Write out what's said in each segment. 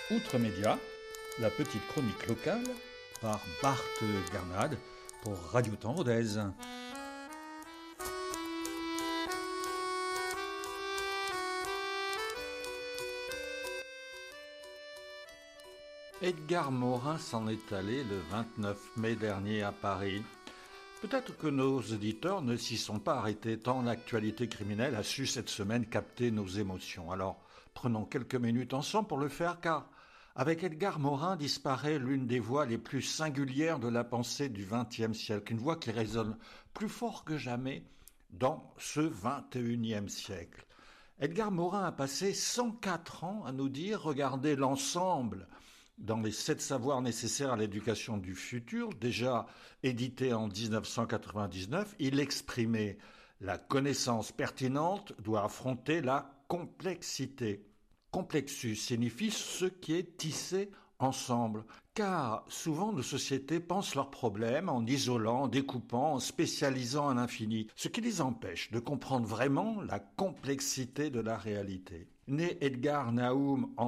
Outre-Média, la petite chronique locale par Bart Garnade pour Radio Temps Rodez. Edgar Morin s'en est allé le 29 mai dernier à Paris. Peut-être que nos auditeurs ne s'y sont pas arrêtés tant l'actualité criminelle a su cette semaine capter nos émotions. Alors, prenons quelques minutes ensemble pour le faire car avec Edgar Morin disparaît l'une des voix les plus singulières de la pensée du XXe siècle, une voix qui résonne plus fort que jamais dans ce XXIe siècle. Edgar Morin a passé 104 ans à nous dire « Regardez l'ensemble » dans les 7 savoirs nécessaires à l'éducation du futur, déjà édité en 1999, il exprimait « La connaissance pertinente doit affronter la complexité ». Complexus signifie ce qui est tissé ensemble, car souvent nos sociétés pensent leurs problèmes en isolant, en découpant, en spécialisant à l'infini, ce qui les empêche de comprendre vraiment la complexité de la réalité. Né Edgar Naoum en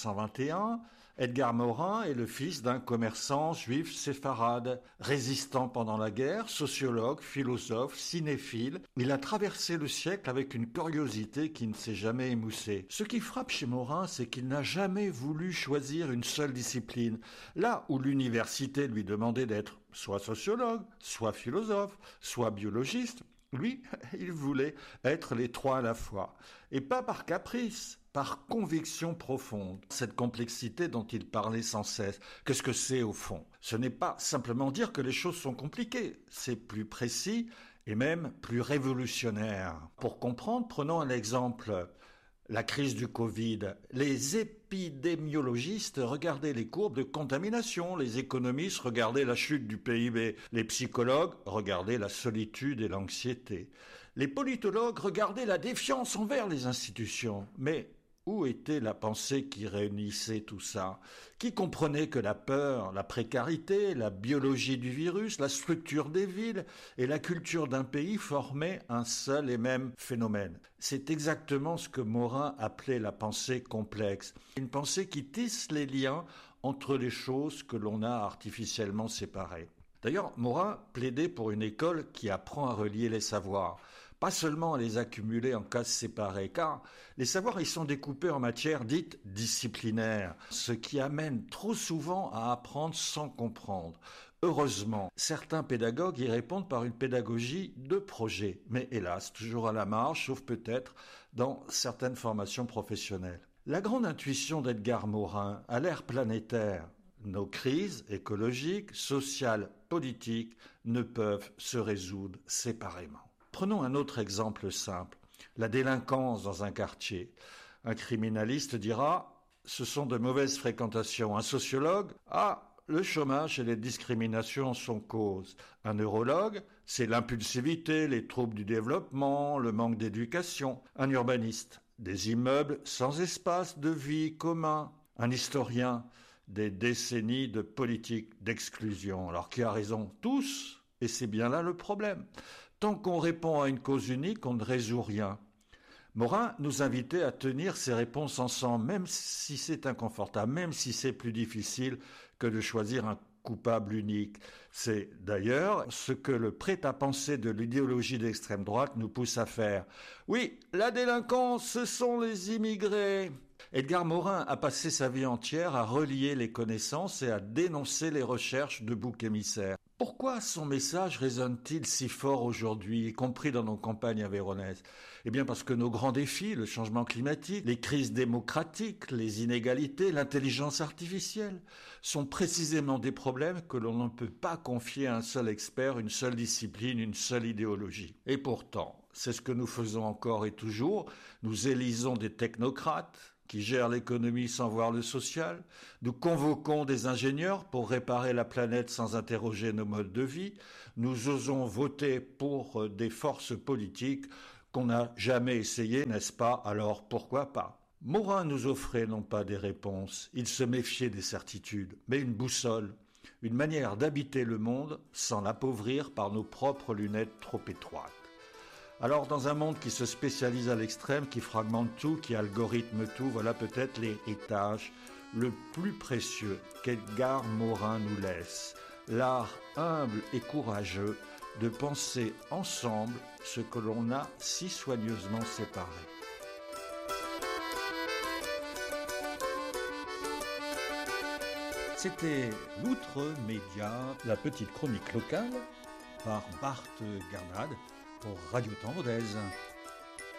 1921, Edgar Morin est le fils d'un commerçant juif séfarade, résistant pendant la guerre, sociologue, philosophe, cinéphile. Il a traversé le siècle avec une curiosité qui ne s'est jamais émoussée. Ce qui frappe chez Morin, c'est qu'il n'a jamais voulu choisir une seule discipline. Là où l'université lui demandait d'être soit sociologue, soit philosophe, soit biologiste, lui, il voulait être les trois à la fois. Et pas par caprice, par conviction profonde. Cette complexité dont il parlait sans cesse, qu'est-ce que c'est au fond ? Ce n'est pas simplement dire que les choses sont compliquées, c'est plus précis et même plus révolutionnaire. Pour comprendre, prenons un exemple. La crise du Covid. Les épidémiologistes regardaient les courbes de contamination, les économistes regardaient la chute du PIB, les psychologues regardaient la solitude et l'anxiété. Les politologues regardaient la défiance envers les institutions. Mais où était la pensée qui réunissait tout ça ? Qui comprenait que la peur, la précarité, la biologie du virus, la structure des villes et la culture d'un pays formaient un seul et même phénomène. C'est exactement ce que Morin appelait la pensée complexe. Une pensée qui tisse les liens entre les choses que l'on a artificiellement séparées. D'ailleurs, Morin plaidait pour une école qui apprend à relier les savoirs. Pas seulement à les accumuler en cases séparées, car les savoirs y sont découpés en matières dites disciplinaires, ce qui amène trop souvent à apprendre sans comprendre. Heureusement, certains pédagogues y répondent par une pédagogie de projet, mais hélas, toujours à la marge, sauf peut-être dans certaines formations professionnelles. La grande intuition d'Edgar Morin a l'air planétaire. Nos crises écologiques, sociales, politiques ne peuvent se résoudre séparément. Prenons un autre exemple simple, la délinquance dans un quartier. Un criminaliste dira « ce sont de mauvaises fréquentations ». Un sociologue « ah, le chômage et les discriminations sont cause ». Un neurologue « c'est l'impulsivité, les troubles du développement, le manque d'éducation ». Un urbaniste « des immeubles sans espace de vie commun ». Un historien « des décennies de politique d'exclusion ». Alors qui a raison ? Tous. Et c'est bien là le problème. Tant qu'on répond à une cause unique, on ne résout rien. Morin nous invitait à tenir ces réponses ensemble, même si c'est inconfortable, même si c'est plus difficile que de choisir un coupable unique. C'est d'ailleurs ce que le prêt-à-penser de l'idéologie d'extrême droite nous pousse à faire. Oui, la délinquance, ce sont les immigrés. Edgar Morin a passé sa vie entière à relier les connaissances et à dénoncer les recherches de boucs émissaires. Pourquoi son message résonne-t-il si fort aujourd'hui, y compris dans nos campagnes aveyronaises ? Eh bien parce que nos grands défis, le changement climatique, les crises démocratiques, les inégalités, l'intelligence artificielle, sont précisément des problèmes que l'on ne peut pas confier à un seul expert, une seule discipline, une seule idéologie. Et pourtant, c'est ce que nous faisons encore et toujours, nous élisons des technocrates, qui gèrent l'économie sans voir le social. Nous convoquons des ingénieurs pour réparer la planète sans interroger nos modes de vie. Nous osons voter pour des forces politiques qu'on n'a jamais essayé, n'est-ce pas ? Alors pourquoi pas ? Morin nous offrait non pas des réponses, il se méfiait des certitudes, mais une boussole, une manière d'habiter le monde sans l'appauvrir par nos propres lunettes trop étroites. Alors, dans un monde qui se spécialise à l'extrême, qui fragmente tout, qui algorithme tout, voilà peut-être les tâches le plus précieux qu'Edgar Morin nous laisse, l'art humble et courageux de penser ensemble ce que l'on a si soigneusement séparé. C'était l'Outre-Média, la petite chronique locale, par Bart Garnade pour Radio Temps Rodez.